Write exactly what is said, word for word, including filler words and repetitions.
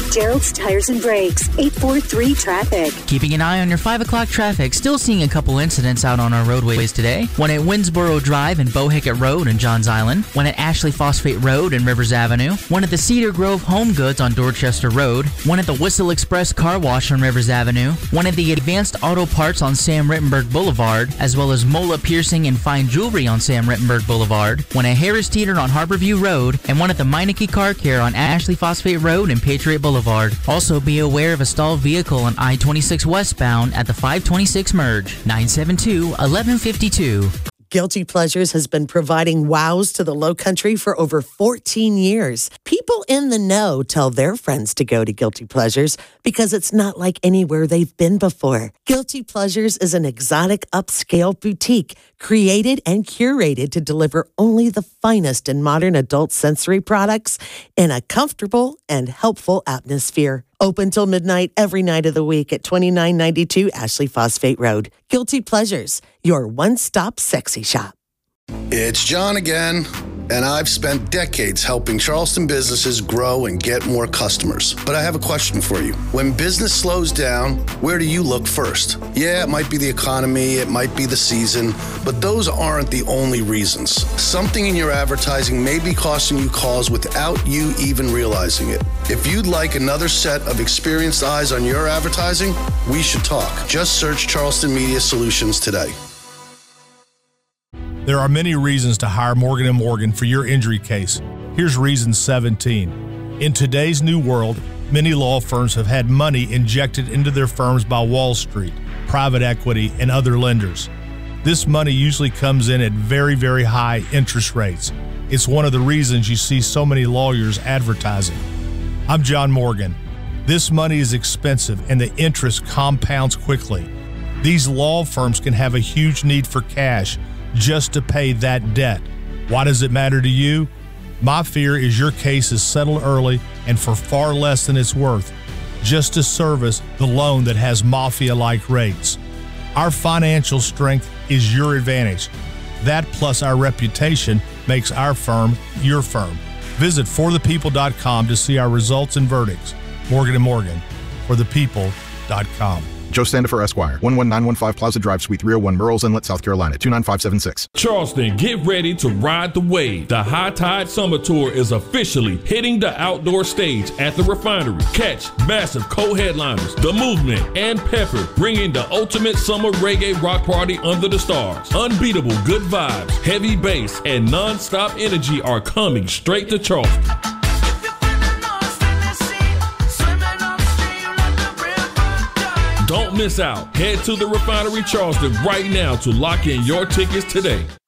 Gerald's Tires and Brakes, eight four three traffic. Keeping an eye on your five o'clock traffic. Still seeing a couple incidents out on our roadways today. One at Winnsboro Drive and Bohicket Road in Johns Island. One at Ashley Phosphate Road and Rivers Avenue. One at the Cedar Grove Home Goods on Dorchester Road. One at the Whistle Express Car Wash on Rivers Avenue. One at the Advanced Auto Parts on Sam Rittenberg Boulevard, as well as Mola Piercing and Fine Jewelry on Sam Rittenberg Boulevard. One at Harris Teeter on Harborview Road. And one at the Meineke Car Care on Ashley Phosphate Road and Patriot Boulevard. Also be aware of a stalled vehicle on I twenty-six westbound at the five twenty-six merge. nine seven two, one one five two. Guilty Pleasures has been providing wows to the Lowcountry for over fourteen years. People in the know tell their friends to go to Guilty Pleasures because it's not like anywhere they've been before. Guilty Pleasures is an exotic upscale boutique created and curated to deliver only the finest in modern adult sensory products in a comfortable and helpful atmosphere. Open till midnight every night of the week at twenty-nine ninety-two Ashley Phosphate Road. Guilty Pleasures, your one-stop sexy shop. It's John again, and I've spent decades helping Charleston businesses grow and get more customers. But I have a question for you. When business slows down, where do you look first? Yeah, it might be the economy, it might be the season, but those aren't the only reasons. Something in your advertising may be costing you calls without you even realizing it. If you'd like another set of experienced eyes on your advertising, we should talk. Just search Charleston Media Solutions today. There are many reasons to hire Morgan and Morgan for your injury case. Here's reason seventeen. In today's new world, many law firms have had money injected into their firms by Wall Street, private equity, and other lenders. This money usually comes in at very, very high interest rates. It's one of the reasons you see so many lawyers advertising. I'm John Morgan. This money is expensive and the interest compounds quickly. These law firms can have a huge need for cash just to pay that debt. Why does it matter to you? My fear is your case is settled early and for far less than it's worth, just to service the loan that has mafia-like rates. Our financial strength is your advantage. That plus our reputation makes our firm your firm. Visit for the people dot com to see our results and verdicts. Morgan and Morgan, for the people dot com. Joe Standifer, Esquire, one one nine one five Plaza Drive, Suite three oh one, Murrells Inlet, South Carolina, two nine five seven six. Charleston, get ready to ride the wave. The High Tide Summer Tour is officially hitting the outdoor stage at the Refinery. Catch massive co-headliners, The Movement, and Pepper, bringing the ultimate summer reggae rock party under the stars. Unbeatable good vibes, heavy bass, and non-stop energy are coming straight to Charleston. Don't miss out. Head to the Refinery Charleston right now to lock in your tickets today.